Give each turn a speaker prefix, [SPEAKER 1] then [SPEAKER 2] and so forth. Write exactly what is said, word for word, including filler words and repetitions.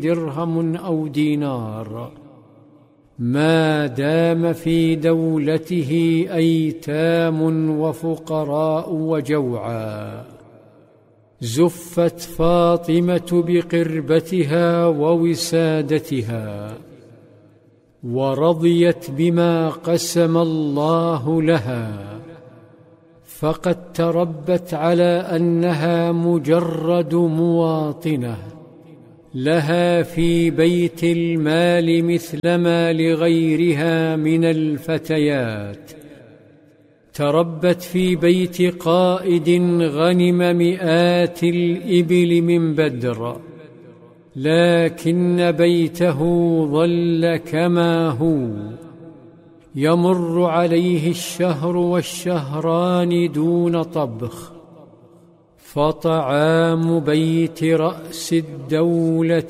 [SPEAKER 1] درهم أو دينار، ما دام في دولته أيتام وفقراء وجوعى. زفت فاطمة بقربتها ووسادتها، ورضيت بما قسم الله لها، فقد تربت على أنها مجرد مواطنة لها في بيت المال مثلما لغيرها من الفتيات. تربت في بيت قائد غنم مئات الإبل من بدر، لكن بيته ظل كما هو، يمر عليه الشهر والشهران دون طبخ، فطعام بيت رأس الدولة